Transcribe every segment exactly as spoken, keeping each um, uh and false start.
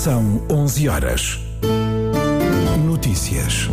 São onze horas. Notícias.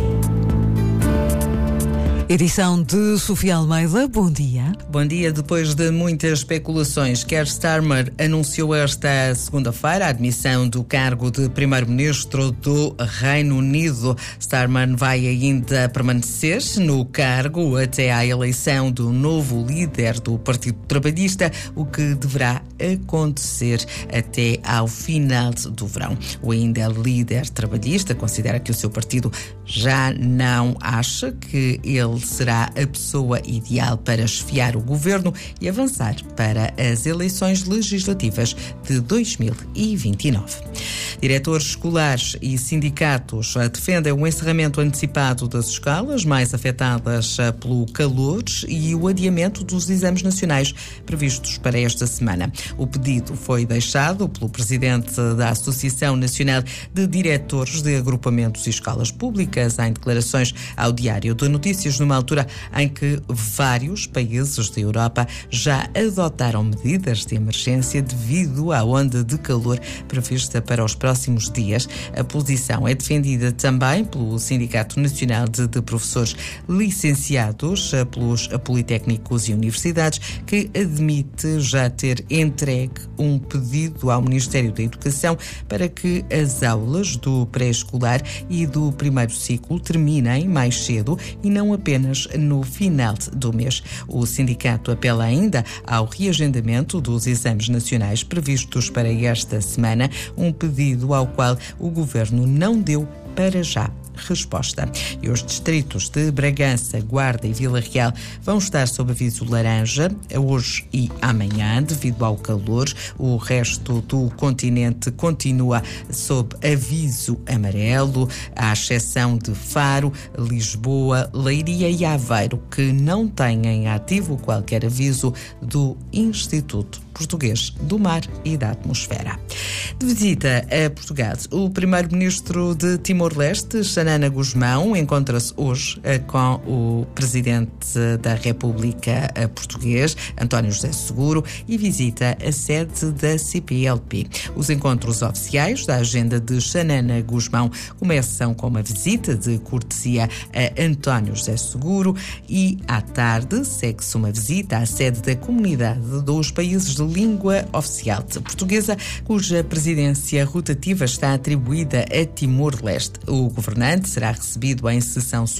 Edição de Sofia Almeida. Bom dia. Bom dia. Depois de muitas especulações, Keir Starmer anunciou esta segunda-feira a admissão do cargo de primeiro-ministro do Reino Unido. Starmer vai ainda permanecer no cargo até à eleição do novo líder do Partido Trabalhista, o que deverá acontecer até ao final do verão. O ainda líder trabalhista considera que o seu partido já não acha que ele será a pessoa ideal para chefiar o governo e avançar para as eleições legislativas de dois mil e vinte e nove. Diretores escolares e sindicatos defendem o encerramento antecipado das escolas mais afetadas pelo calor e o adiamento dos exames nacionais previstos para esta semana. O pedido foi deixado pelo presidente da Associação Nacional de Diretores de Agrupamentos e Escolas Públicas em declarações ao Diário de Notícias, numa altura em que vários países da Europa já adotaram medidas de emergência devido à onda de calor prevista para os próximos dias. A posição é defendida também pelo Sindicato Nacional de, de Professores Licenciados pelos Politécnicos e Universidades, que admite já ter entregue um pedido ao Ministério da Educação para que as aulas do pré-escolar e do primeiro ciclo terminem mais cedo e não apenas no final do mês. O sindicato apela ainda ao reagendamento dos exames nacionais previstos para esta semana, um pedido ao qual o governo não deu para já resposta. E os distritos de Bragança, Guarda e Vila Real vão estar sob aviso laranja hoje e amanhã devido ao calor. O resto do continente continua sob aviso amarelo, à exceção de Faro, Lisboa, Leiria e Aveiro, que não têm em ativo qualquer aviso do Instituto Português do Mar e da Atmosfera. De visita a Portugal, o primeiro-ministro de Timor-Leste, Xanana Gusmão, encontra-se hoje com o presidente da República Português, António José Seguro, e visita a sede da C P L P. Os encontros oficiais da agenda de Xanana Gusmão começam com uma visita de cortesia a António José Seguro e, à tarde, segue-se uma visita à sede da Comunidade dos Países de Língua Oficial Portuguesa, cuja presidência rotativa está atribuída a Timor-Leste. O governante será recebido em sessão